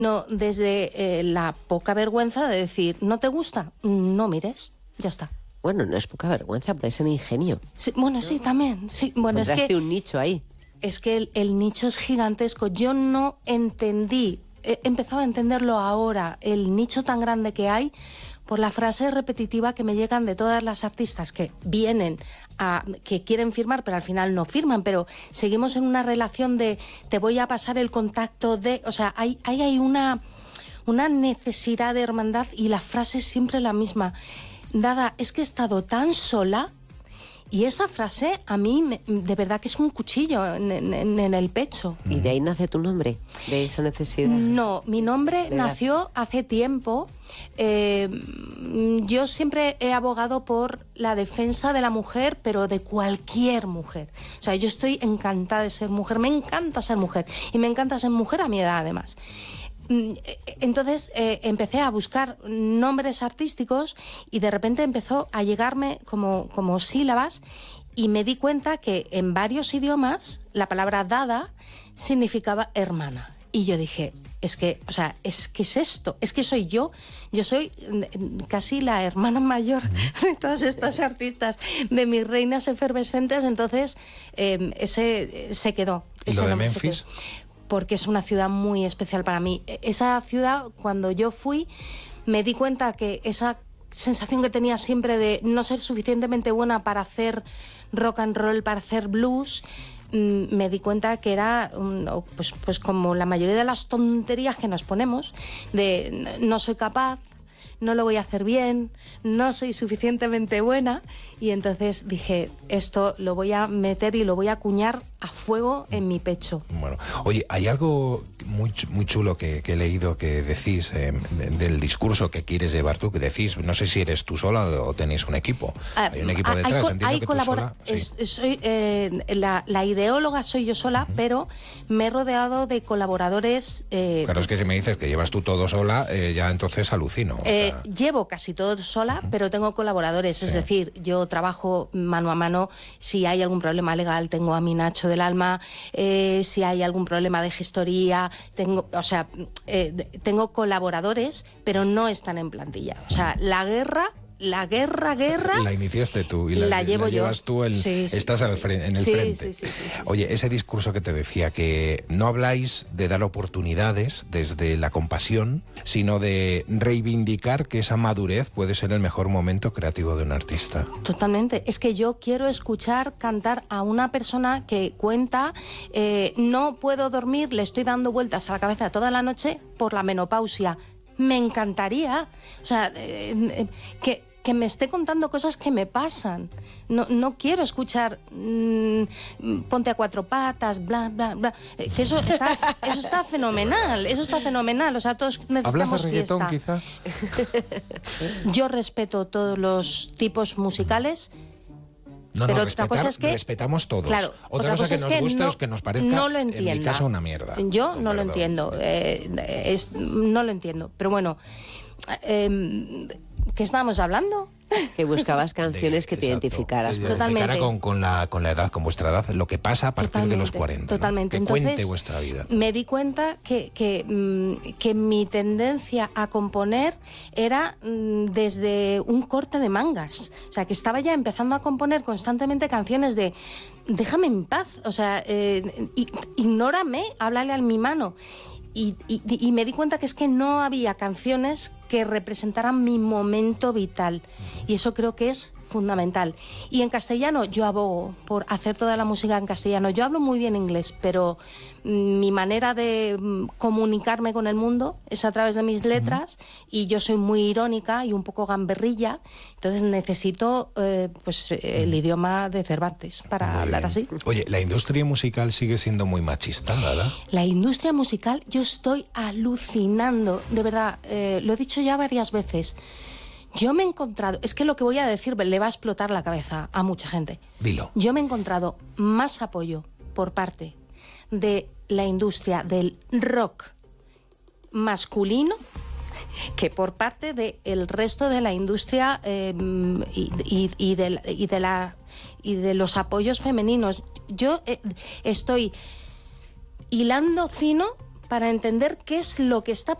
No, desde la poca vergüenza de decir, ¿no te gusta? No mires, ya está. Bueno, no es poca vergüenza, puede ser ingenio. Sí, bueno, sí, también. Sí, bueno, encontraste un nicho ahí. Es que el nicho es gigantesco. Yo no entendí, he empezado a entenderlo ahora, el nicho tan grande que hay, por la frase repetitiva que me llegan de todas las artistas que vienen que quieren firmar, pero al final no firman, pero seguimos en una relación de te voy a pasar el contacto de... O sea, hay una necesidad de hermandad y la frase es siempre la misma. Dada, es que he estado tan sola. Y esa frase a mí de verdad que es un cuchillo en el pecho. ¿Y de ahí nace tu nombre? ¿De esa necesidad? No, mi nombre nació hace tiempo. Yo siempre he abogado por la defensa de la mujer, pero de cualquier mujer. O sea, yo estoy encantada de ser mujer, me encanta ser mujer. Y me encanta ser mujer a mi edad, además. Entonces empecé a buscar nombres artísticos y de repente empezó a llegarme como sílabas y me di cuenta que en varios idiomas la palabra dada significaba hermana. Y yo dije, es que es esto, es que soy yo soy casi la hermana mayor de todas estas artistas, de mis reinas efervescentes. Entonces ese se quedó. ¿Y lo de Memphis? Porque es una ciudad muy especial para mí. Esa ciudad, cuando yo fui, me di cuenta que esa sensación que tenía siempre de no ser suficientemente buena para hacer rock and roll, para hacer blues, me di cuenta que era pues como la mayoría de las tonterías que nos ponemos, de no soy capaz, no lo voy a hacer bien, no soy suficientemente buena, y entonces dije, esto lo voy a meter y lo voy a acuñar a fuego en mi pecho. Bueno, oye, hay algo muy chulo que he leído que decís del discurso que quieres llevar tú, que decís, no sé si eres tú sola o tenéis un equipo. Hay un equipo detrás, entiendo que tú sola... Sí. La ideóloga soy yo sola, pero me he rodeado de colaboradores... Claro, es que si me dices que llevas tú todo sola, ya entonces alucino. Llevo casi todo sola, pero tengo colaboradores, es decir, yo trabajo mano a mano. Si hay algún problema legal, tengo a mi Nacho del Alma, si hay algún problema de gestoría, tengo colaboradores, pero no están en plantilla. O sea, la guerra la iniciaste tú y la llevas tú, estás en el frente. Sí. Oye, ese discurso que te decía, que no habláis de dar oportunidades desde la compasión, sino de reivindicar que esa madurez puede ser el mejor momento creativo de un artista. Totalmente. Es que yo quiero escuchar cantar a una persona que cuenta, no puedo dormir, le estoy dando vueltas a la cabeza toda la noche por la menopausia. Me encantaría, o sea, que me esté contando cosas que me pasan. No quiero escuchar ponte a cuatro patas, bla, bla, bla. Que eso está fenomenal, O sea, todos necesitamos ¿Hablas de reggaetón, fiesta. quizá? Yo respeto todos los tipos musicales. Pero otra cosa es que respetamos todos. Claro, otra cosa es que nos guste o que nos parezca, no lo entienda. En mi caso, una mierda. Yo no lo entiendo. No lo entiendo. Pero bueno, ¿qué estábamos hablando? Que buscabas canciones que te identificaras. Totalmente. Con la edad, con vuestra edad, lo que pasa a partir de los 40. Totalmente. ¿no? Que Entonces, cuente vuestra vida. Me di cuenta que mi tendencia a componer era desde un corte de mangas. O sea, que estaba ya empezando a componer constantemente canciones de déjame en paz, o sea, ignórame, háblale a mi mano. Y me di cuenta que es que no había canciones que representaran mi momento vital, y eso creo que es fundamental. Y en castellano yo abogo por hacer toda la música en castellano. Yo hablo muy bien inglés, pero mi manera de comunicarme con el mundo es a través de mis letras, y yo soy muy irónica y un poco gamberrilla, entonces necesito el idioma de Cervantes para hablar así. Oye, la industria musical sigue siendo muy machista, ¿verdad? La industria musical, yo estoy alucinando, de verdad, lo he dicho ya varias veces. Yo me he encontrado, es que lo que voy a decir le va a explotar la cabeza a mucha gente. Dilo. Yo me he encontrado más apoyo por parte de la industria del rock masculino que por parte del resto de la industria y de los apoyos femeninos. Yo estoy hilando fino para entender qué es lo que está